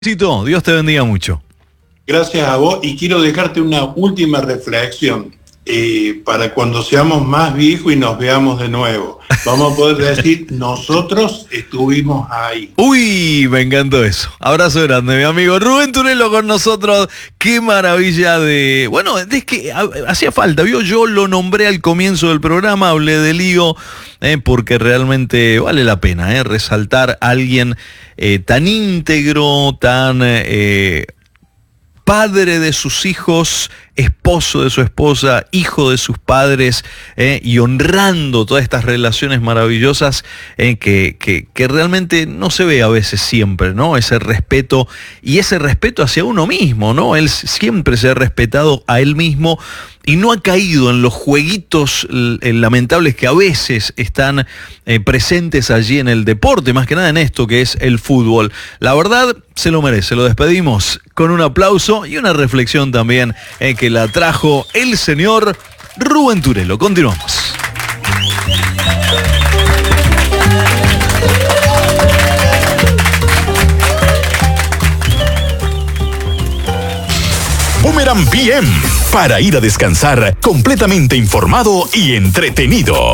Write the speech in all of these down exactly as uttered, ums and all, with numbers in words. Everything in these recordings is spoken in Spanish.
Dios te bendiga mucho. Gracias a vos, y quiero dejarte una última reflexión eh, para cuando seamos más viejos y nos veamos de nuevo. Vamos a poder decir, nosotros estuvimos ahí. Uy, me encantó eso. Abrazo grande, mi amigo Rubén Turelo con nosotros. Qué maravilla de... Bueno, es que hacía falta, ¿vio? Yo lo nombré al comienzo del programa, hablé de Lío, eh, porque realmente vale la pena eh, resaltar a alguien eh, tan íntegro, tan... Eh, padre de sus hijos, esposo de su esposa, hijo de sus padres, eh, y honrando todas estas relaciones maravillosas eh, que, que, que realmente no se ve a veces siempre, ¿no? Ese respeto, y ese respeto hacia uno mismo, ¿no? Él siempre se ha respetado a él mismo y no ha caído en los jueguitos eh, lamentables que a veces están eh, presentes allí en el deporte, más que nada en esto que es el fútbol. La verdad, se lo merece. Lo despedimos con un aplauso y una reflexión también eh, que la trajo el señor Rubén Turelo. Continuamos. Boomerang P M, para ir a descansar completamente informado y entretenido.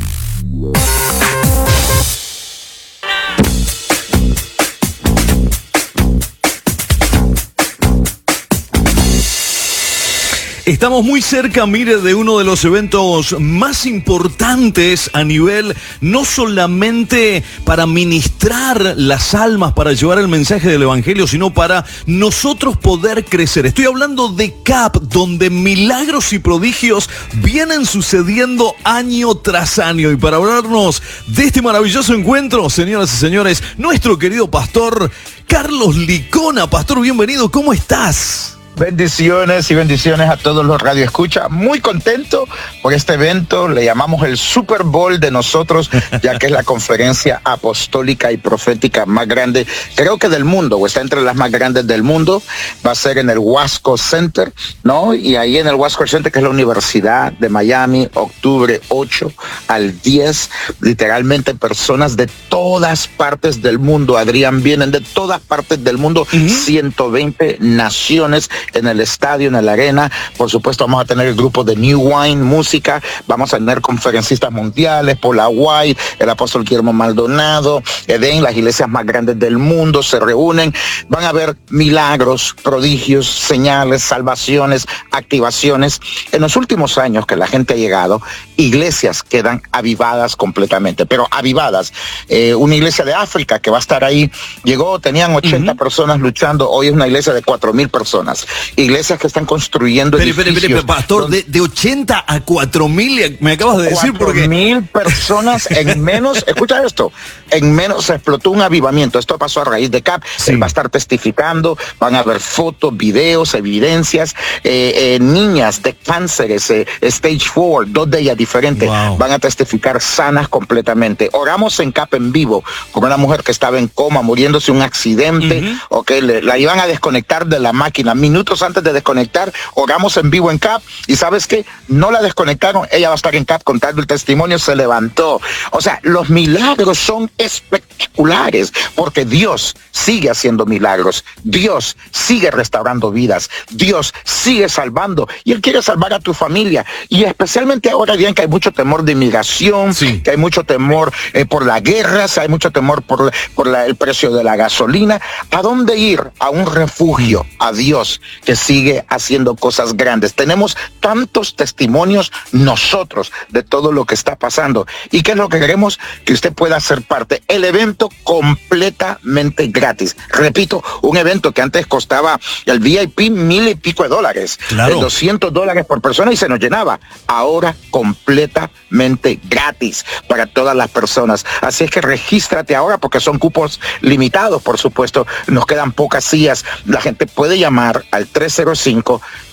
Estamos muy cerca, mire, de uno de los eventos más importantes a nivel, no solamente para ministrar las almas, para llevar el mensaje del evangelio, sino para nosotros poder crecer. Estoy hablando de C A P, donde milagros y prodigios vienen sucediendo año tras año. Y para hablarnos de este maravilloso encuentro, señoras y señores, nuestro querido pastor Carlos Licona. Pastor, bienvenido, ¿cómo estás? Bendiciones y bendiciones a todos los radioescuchas. Muy contento por este evento. Le llamamos el Super Bowl de nosotros, ya que es la conferencia apostólica y profética más grande, creo que del mundo, o está entre las más grandes del mundo. Va a ser en el Wasco Center, ¿no? Y ahí en el Wasco Center, que es la Universidad de Miami, octubre ocho al diez. Literalmente personas de todas partes del mundo, Adrián, vienen de todas partes del mundo, uh-huh. ciento veinte naciones en el estadio, en la arena. Por supuesto, vamos a tener el grupo de New Wine, música, vamos a tener conferencistas mundiales, Paula White, el apóstol Guillermo Maldonado, Edén, las iglesias más grandes del mundo se reúnen. Van a haber milagros, prodigios, señales, salvaciones, activaciones. En los últimos años que la gente ha llegado, iglesias quedan avivadas completamente, pero avivadas. Eh, una iglesia de África que va a estar ahí, llegó, tenían ochenta uh-huh. personas luchando, hoy es una iglesia de cuatro mil personas. Iglesias que están construyendo pero, edificios. Pero, pero, pastor, donde... de, de ochenta a cuatro mil, me acabas de decir porque... cuatro mil personas en menos, escucha esto, en menos se explotó un avivamiento. Esto pasó a raíz de C A P. Sí. Él va a estar testificando, van a ver fotos, videos, evidencias, eh, eh, niñas de cánceres, eh, stage four, dos de ellas diferentes, wow. van a testificar sanas completamente. Oramos en C A P en vivo con una mujer que estaba en coma, muriéndose un accidente, uh-huh. okay, le, la iban a desconectar de la máquina. Minutos antes de desconectar, oramos en vivo en C A P, y ¿sabes qué? No la desconectaron, ella va a estar en C A P contando el testimonio, se levantó. O sea, los milagros son espectaculares, porque Dios sigue haciendo milagros, Dios sigue restaurando vidas, Dios sigue salvando, y Él quiere salvar a tu familia, y especialmente ahora bien que hay mucho temor de inmigración, sí. que hay mucho temor eh, por las guerras, hay mucho temor por, por la, el precio de la gasolina. ¿A dónde ir? A un refugio, a Dios, que sigue haciendo cosas grandes. Tenemos tantos testimonios nosotros de todo lo que está pasando. ¿Y qué es lo que queremos? Que usted pueda ser parte. El evento completamente gratis. Repito, un evento que antes costaba el V I P mil y pico de dólares. Claro. doscientos dólares por persona y se nos llenaba. Ahora completamente gratis para todas las personas. Así es que regístrate ahora porque son cupos limitados, por supuesto. Nos quedan pocas sillas. La gente puede llamar al tres cero cinco,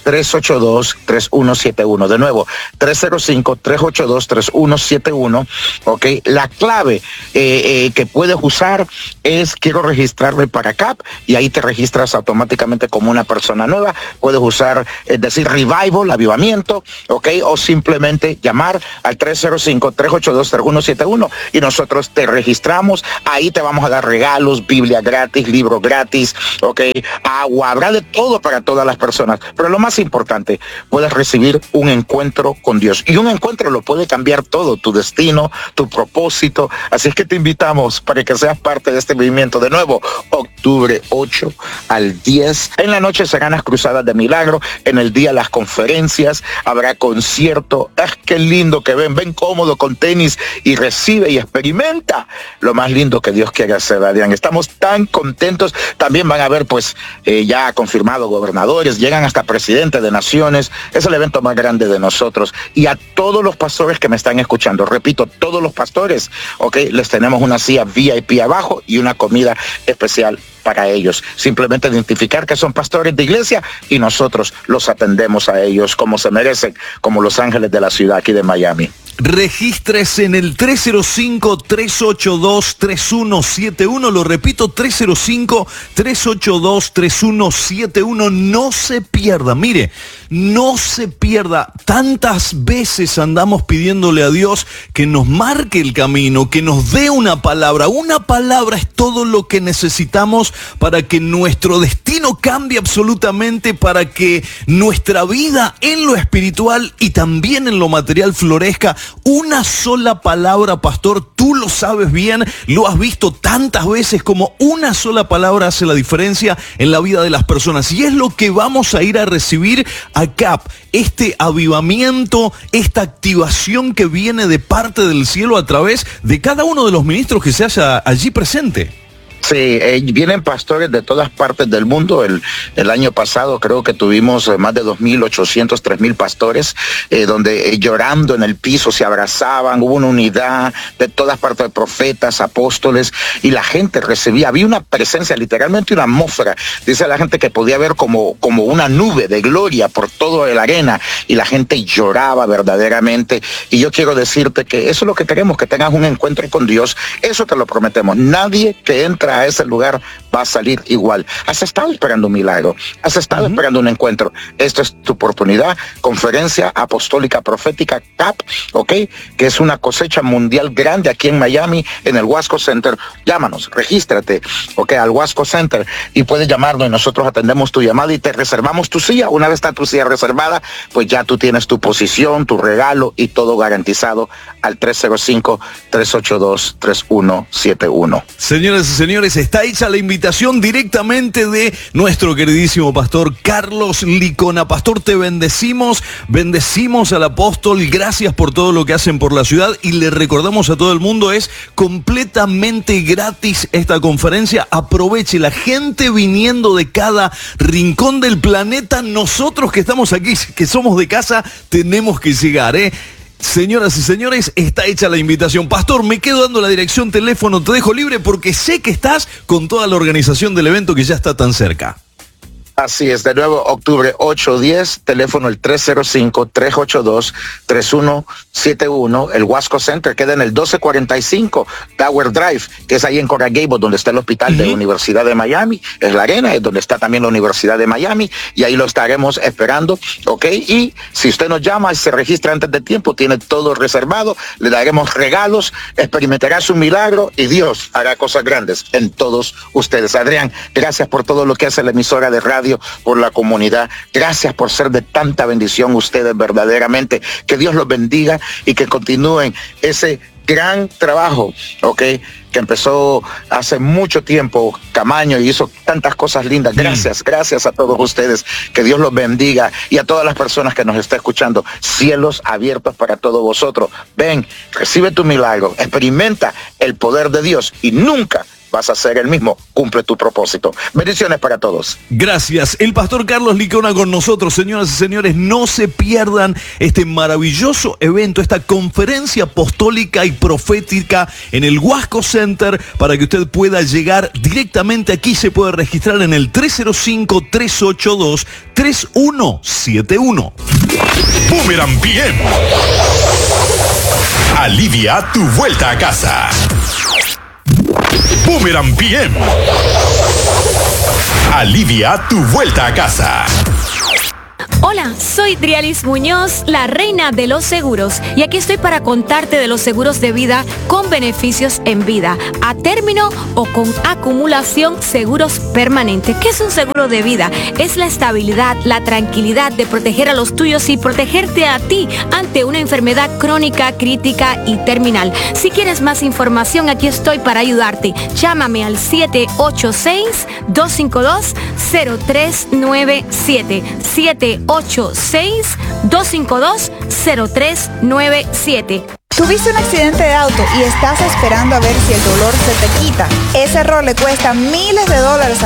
tres ocho dos, tres uno siete uno. De nuevo, tres cero cinco, tres ocho dos, tres uno siete uno. Ok, la clave eh, eh, que puedes usar es quiero registrarme para C A P y ahí te registras automáticamente como una persona nueva. Puedes usar, es decir, Revival, avivamiento, ok, o simplemente llamar al tres cero cinco, tres ocho dos, tres uno siete uno y nosotros te registramos. Ahí te vamos a dar regalos, Biblia gratis, libros gratis, ok, agua, habrá de todo para todas las personas. Pero lo más importante, puedes recibir un encuentro con Dios. Y un encuentro lo puede cambiar todo, tu destino, tu propósito. Así es que te invitamos para que seas parte de este movimiento. De nuevo, octubre ocho al diez. En la noche serán las cruzadas de milagro. En el día las conferencias. Habrá concierto. ¡Ah, qué lindo que ven! Ven cómodo con tenis y recibe y experimenta lo más lindo que Dios quiere hacer, Adrián. Estamos tan contentos. También van a haber, pues, eh, ya confirmado gobernadores. Llegan hasta presidentes de naciones. Es el evento más grande de nosotros. Y a todos los pastores que me están escuchando, repito, todos los pastores, ok, les tenemos una silla V I P abajo y una comida especial para ellos. Simplemente identificar que son pastores de iglesia y nosotros los atendemos a ellos como se merecen, como los ángeles de la ciudad aquí de Miami. Regístrese en el tres cero cinco, tres ocho dos, tres uno siete uno. Lo repito, tres cero cinco, tres ocho dos, tres uno siete uno. No se pierda, mire, no se pierda. Tantas veces andamos pidiéndole a Dios que nos marque el camino, que nos dé una palabra. Una palabra es todo lo que necesitamos para que nuestro destino cambie absolutamente, para que nuestra vida en lo espiritual y también en lo material florezca. Una sola palabra, pastor, tú lo sabes bien, lo has visto tantas veces como una sola palabra hace la diferencia en la vida de las personas. Y es lo que vamos a ir a recibir a C A P, este avivamiento, esta activación que viene de parte del cielo a través de cada uno de los ministros que se haya allí presente. Sí, eh, vienen pastores de todas partes del mundo. El, el año pasado creo que tuvimos eh, más de dos mil ochocientos, tres mil pastores, eh, donde eh, llorando en el piso se abrazaban, hubo una unidad de todas partes de profetas, apóstoles, y la gente recibía, había una presencia, literalmente una atmósfera. Dice la gente que podía ver como, como una nube de gloria por toda la arena, y la gente lloraba verdaderamente. Y yo quiero decirte que eso es lo que queremos, que tengas un encuentro con Dios. Eso te lo prometemos. Nadie que entra a ese lugar va a salir igual. Has estado esperando un milagro, has estado uh-huh. esperando un encuentro. Esta es tu oportunidad. Conferencia Apostólica Profética C A P, ok, que es una cosecha mundial grande aquí en Miami, en el Wasco Center. Llámanos, regístrate, ok, al Wasco Center, y puedes llamarnos y nosotros atendemos tu llamada y te reservamos tu silla. Una vez está tu silla reservada, pues ya tú tienes tu posición, tu regalo y todo garantizado al tres cero cinco, tres ocho dos, tres uno siete uno. Señoras y señores, está hecha la invitación directamente de nuestro queridísimo pastor Carlos Licona. Pastor, te bendecimos, bendecimos al apóstol, gracias por todo lo que hacen por la ciudad, y le recordamos a todo el mundo, es completamente gratis esta conferencia. Aproveche, la gente viniendo de cada rincón del planeta, nosotros que estamos aquí, que somos de casa, tenemos que llegar, ¿eh? Señoras y señores, está hecha la invitación. Pastor, me quedo dando la dirección, teléfono, te dejo libre porque sé que estás con toda la organización del evento que ya está tan cerca. Así es, de nuevo, octubre ocho diez, teléfono el tres cero cinco, tres ocho dos, tres uno siete uno. El Wasco Center queda en el doce cuarenta y cinco Tower Drive, que es ahí en Coral Gables, donde está el hospital uh-huh. de la Universidad de Miami. Es la arena, es donde está también la Universidad de Miami, y ahí lo estaremos esperando, ok. Y si usted nos llama y se registra antes de tiempo, tiene todo reservado, le daremos regalos, experimentará su milagro y Dios hará cosas grandes en todos ustedes. Adrián, gracias por todo lo que hace la emisora de radio, por la comunidad. Gracias por ser de tanta bendición ustedes, verdaderamente. Que Dios los bendiga y que continúen ese gran trabajo, ok, que empezó hace mucho tiempo Camaño y hizo tantas cosas lindas. Gracias, mm. gracias a todos ustedes. Que Dios los bendiga, y a todas las personas que nos están escuchando. Cielos abiertos para todos vosotros. Ven, recibe tu milagro, experimenta el poder de Dios y nunca vas a hacer el mismo. Cumple tu propósito. Bendiciones para todos. Gracias. El pastor Carlos Licona con nosotros. Señoras y señores, no se pierdan este maravilloso evento, esta conferencia apostólica y profética en el Huasco Center, para que usted pueda llegar directamente aquí. Se puede registrar en el tres cero cinco, tres ocho dos, tres uno siete uno. Boomerang P M. Alivia tu vuelta a casa. Boomerang P M. Alivia tu vuelta a casa. Hola, soy Drialis Muñoz, la reina de los seguros, y aquí estoy para contarte de los seguros de vida con beneficios en vida, a término o con acumulación, seguros permanentes. ¿Qué es un seguro de vida? Es la estabilidad, la tranquilidad de proteger a los tuyos y protegerte a ti ante una enfermedad crónica, crítica y terminal. Si quieres más información, aquí estoy para ayudarte. Llámame al siete ocho seis, dos cinco dos, cero tres nueve siete. siete ocho seis, dos cinco dos, cero tres nueve siete. Tuviste un accidente de auto y estás esperando a ver si el dolor se te quita. Ese error le cuesta miles de dólares a